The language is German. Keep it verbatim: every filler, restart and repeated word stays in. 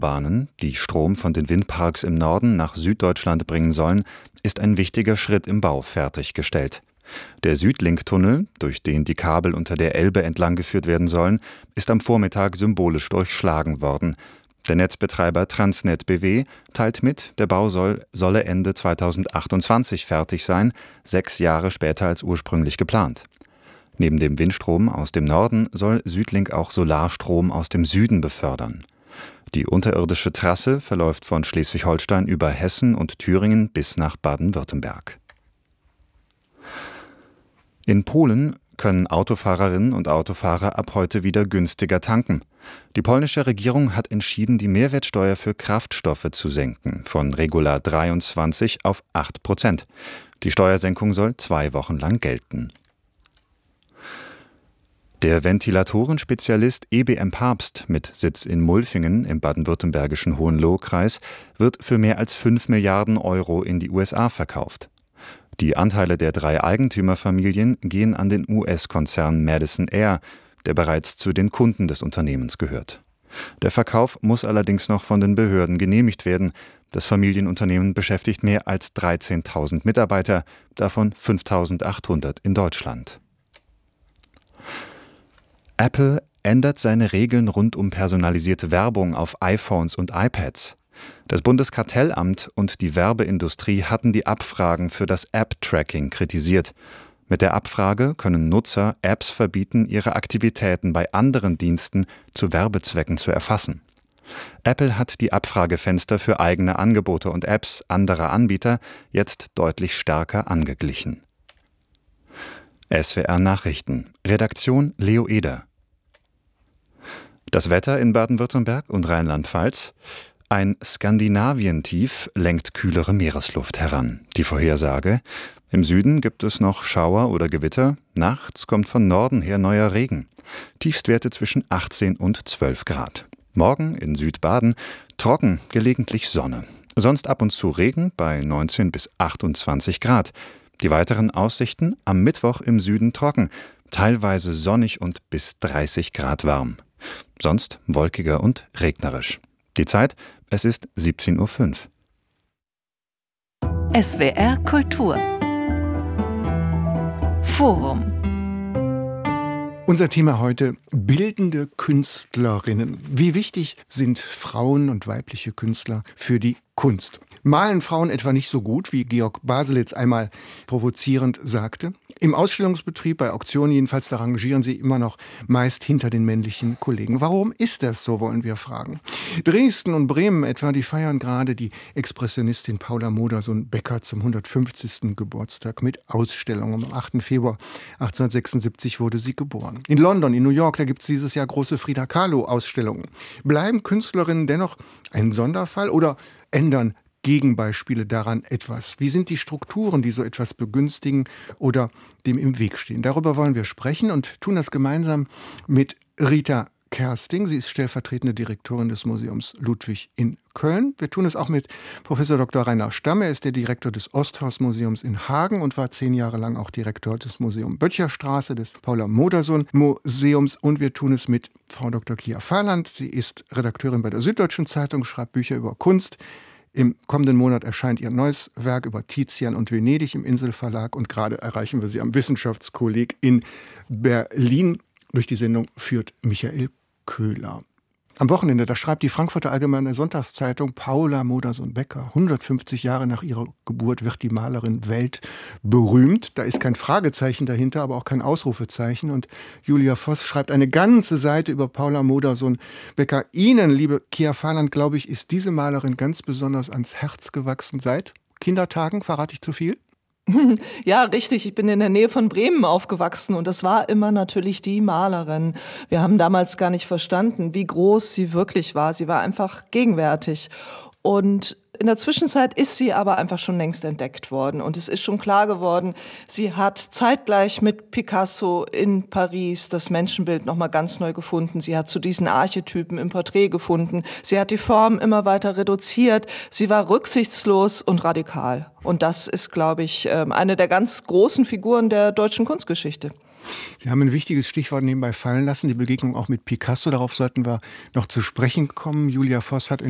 Autobahnen, die Strom von den Windparks im Norden nach Süddeutschland bringen sollen, ist ein wichtiger Schritt im Bau fertiggestellt. Der Südlink-Tunnel, durch den die Kabel unter der Elbe entlang geführt werden sollen, ist am Vormittag symbolisch durchschlagen worden. Der Netzbetreiber Transnet B W teilt mit, der Bau soll, solle Ende zweitausendachtundzwanzig fertig sein, sechs Jahre später als ursprünglich geplant. Neben dem Windstrom aus dem Norden soll Südlink auch Solarstrom aus dem Süden befördern. Die unterirdische Trasse verläuft von Schleswig-Holstein über Hessen und Thüringen bis nach Baden-Württemberg. In Polen können Autofahrerinnen und Autofahrer ab heute wieder günstiger tanken. Die polnische Regierung hat entschieden, die Mehrwertsteuer für Kraftstoffe zu senken, von regular dreiundzwanzig auf acht Prozent. Die Steuersenkung soll zwei Wochen lang gelten. Der Ventilatoren-Spezialist E B M Papst mit Sitz in Mulfingen im baden-württembergischen Hohenlohe-Kreis wird für mehr als fünf Milliarden Euro in die U S A verkauft. Die Anteile der drei Eigentümerfamilien gehen an den U S-Konzern Madison Air, der bereits zu den Kunden des Unternehmens gehört. Der Verkauf muss allerdings noch von den Behörden genehmigt werden. Das Familienunternehmen beschäftigt mehr als dreizehntausend Mitarbeiter, davon fünftausendachthundert in Deutschland. Apple ändert seine Regeln rund um personalisierte Werbung auf iPhones und iPads. Das Bundeskartellamt und die Werbeindustrie hatten die Abfragen für das App-Tracking kritisiert. Mit der Abfrage können Nutzer Apps verbieten, ihre Aktivitäten bei anderen Diensten zu Werbezwecken zu erfassen. Apple hat die Abfragefenster für eigene Angebote und Apps anderer Anbieter jetzt deutlich stärker angeglichen. S W R Nachrichten. Redaktion Leo Eder. Das Wetter in Baden-Württemberg und Rheinland-Pfalz. Ein Skandinavien-Tief lenkt kühlere Meeresluft heran. Die Vorhersage: Im Süden gibt es noch Schauer oder Gewitter. Nachts kommt von Norden her neuer Regen. Tiefstwerte zwischen achtzehn und zwölf Grad. Morgen in Südbaden trocken, gelegentlich Sonne. Sonst ab und zu Regen bei neunzehn bis achtundzwanzig Grad. Die weiteren Aussichten: am Mittwoch im Süden trocken, teilweise sonnig und bis dreißig Grad warm. Sonst wolkiger und regnerisch. Die Zeit: es ist siebzehn Uhr fünf. S W R Kultur Forum. Unser Thema heute: bildende Künstlerinnen. Wie wichtig sind Frauen und weibliche Künstler für die Kunst? Malen Frauen etwa nicht so gut, wie Georg Baselitz einmal provozierend sagte? Im Ausstellungsbetrieb, bei Auktionen jedenfalls, da rangieren sie immer noch meist hinter den männlichen Kollegen. Warum ist das so, wollen wir fragen. Dresden und Bremen etwa, die feiern gerade die Expressionistin Paula Modersohn-Becker zum hundertfünfzigsten Geburtstag mit Ausstellungen. Am achten Februar achtzehnhundertsechsundsiebzig wurde sie geboren. In London, in New York, da gibt es dieses Jahr große Frida Kahlo-Ausstellungen. Bleiben Künstlerinnen dennoch ein Sonderfall oder ändern Gegenbeispiele daran etwas? Wie sind die Strukturen, die so etwas begünstigen oder dem im Weg stehen? Darüber wollen wir sprechen und tun das gemeinsam mit Rita Kersting. Sie ist stellvertretende Direktorin des Museums Ludwig in Köln. Wir tun es auch mit Professor Doktor Rainer Stamm. Er ist der Direktor des Osthaus-Museums in Hagen und war zehn Jahre lang auch Direktor des Museum Böttcherstraße, des Paula-Modersohn-Museums. Und wir tun es mit Frau Doktor Kia Fahrland. Sie ist Redakteurin bei der Süddeutschen Zeitung, schreibt Bücher über Kunst. Im kommenden Monat erscheint ihr neues Werk über Tizian und Venedig im Inselverlag und gerade erreichen wir sie am Wissenschaftskolleg in Berlin. Durch die Sendung führt Michael Köhler. Am Wochenende, da schreibt die Frankfurter Allgemeine Sonntagszeitung, Paula Modersohn-Becker, hundertfünfzig Jahre nach ihrer Geburt wird die Malerin weltberühmt. Da ist kein Fragezeichen dahinter, aber auch kein Ausrufezeichen. Und Julia Voss schreibt eine ganze Seite über Paula Modersohn-Becker. Ihnen, liebe Kia Fahrland, glaube ich, ist diese Malerin ganz besonders ans Herz gewachsen seit Kindertagen. Verrate ich zu viel? Ja, richtig. Ich bin in der Nähe von Bremen aufgewachsen und das war immer natürlich die Malerin. Wir haben damals gar nicht verstanden, wie groß sie wirklich war. Sie war einfach gegenwärtig. Und in der Zwischenzeit ist sie aber einfach schon längst entdeckt worden. Und es ist schon klar geworden, sie hat zeitgleich mit Picasso in Paris das Menschenbild nochmal ganz neu gefunden. Sie hat zu diesen Archetypen im Porträt gefunden. Sie hat die Form immer weiter reduziert. Sie war rücksichtslos und radikal. Und das ist, glaube ich, eine der ganz großen Figuren der deutschen Kunstgeschichte. Sie haben ein wichtiges Stichwort nebenbei fallen lassen, die Begegnung auch mit Picasso. Darauf sollten wir noch zu sprechen kommen. Julia Voss hat in